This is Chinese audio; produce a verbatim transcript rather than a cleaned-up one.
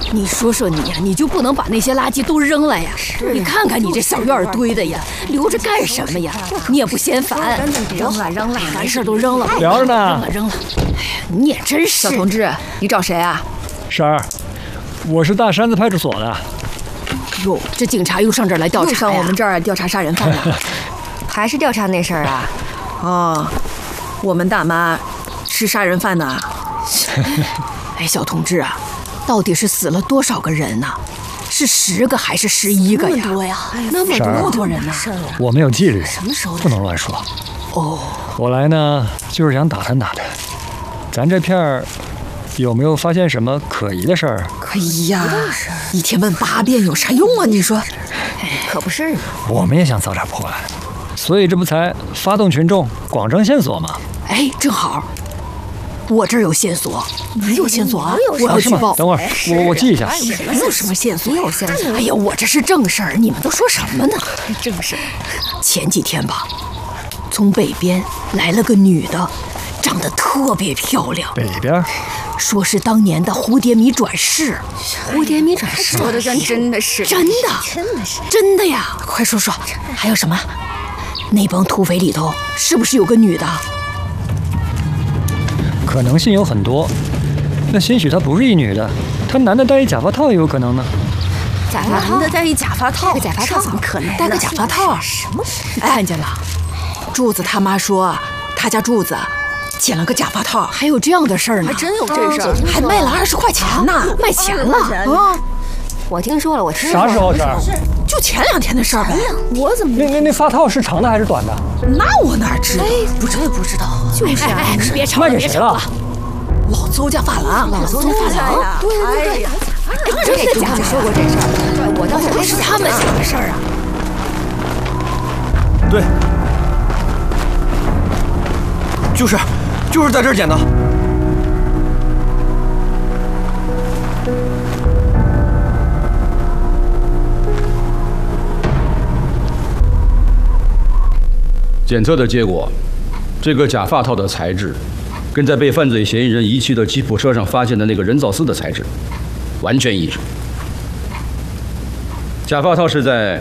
你说说你呀，你就不能把那些垃圾都扔了呀？你看看你这小院堆的呀，留着干什么呀？你也不嫌烦？扔了扔了，完事都扔了。 聊着呢。 扔了扔了。哎呀，你也真是。 小同志，你找谁啊？ 婶儿，我是大山子派出所的。 哟，这警察又上这儿来调查呀？ 又上我们这儿调查杀人犯了， 还是调查那事儿啊？ 哦，我们大妈是杀人犯呢。 哎，小同志啊，到底是死了多少个人呢？是十个还是十一个呀？那么多呀，那么多多人呢？ 我没有纪律， 什么时候不能乱说。 哦， 我来呢，就是想打探打探，咱这片儿有没有发现什么可疑的事儿？ 哎呀，一天问八遍有啥用啊？你说， 可不是。 我们也想早点破案，所以这不才发动群众广征线索吗？ 哎，正好。我这儿有线索，你有线索啊？我要举报。 等会儿，我我记一下。 你有什么线索？ 有线索。 哎呀，我这是正事儿，你们都说什么呢？ 正事。 前几天吧，从北边来了个女的，长得特别漂亮。 北边？ 说是当年的蝴蝶米转世。 蝴蝶米转世？说的真真的是。 真的， 真的是真的呀！快说说，还有什么？那帮土匪里头是不是有个女的？ 可能性有很多，那兴许她不是一女的，她男的戴一假发套也有可能呢。 假发套？ 男的戴一假发套？ 戴个假发套怎么可能？ 戴个假发套？ 什么？ 看见了？ 柱子他妈说，他家柱子捡了个假发套， 还有这样的事儿呢？ 还真有这事儿， 还卖了二十块钱呢，卖钱了啊！ 我听说了，我听说了。啥时候事儿？ 就前两天的事儿呗。 我怎么？ 那那那发套是长的还是短的？ 那我哪知道？ 不知道不知道。 就是啊， 哎，别吵了， 别吵了。 老邹家发廊， 老邹家发廊。 对对对。 哎，真的假的？说过这事儿，我倒是不是他们想的事儿啊。 对，就是就是在这儿捡的。 检测的结果，这个假发套的材质，跟在被犯罪嫌疑人遗弃的吉普车上发现的那个人造丝的材质完全一致。假发套是在